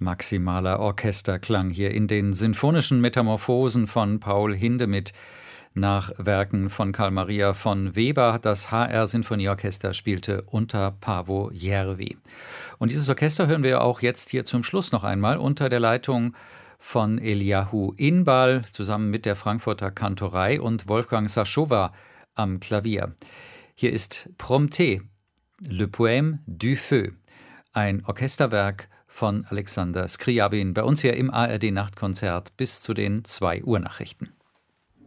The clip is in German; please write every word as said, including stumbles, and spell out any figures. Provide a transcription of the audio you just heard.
Maximaler Orchesterklang hier in den sinfonischen Metamorphosen von Paul Hindemith. Nach Werken von Carl Maria von Weber. Das H R-Sinfonieorchester spielte unter Paavo Järvi. Und dieses Orchester hören wir auch jetzt hier zum Schluss noch einmal unter der Leitung von Eliahu Inbal zusammen mit der Frankfurter Kantorei und Wolfgang Sachowa am Klavier. Hier ist Prompté, Le Poème du Feu, ein Orchesterwerk von Alexander Scriabin, bei uns hier im A R D-Nachtkonzert bis zu den zwei Uhr Nachrichten.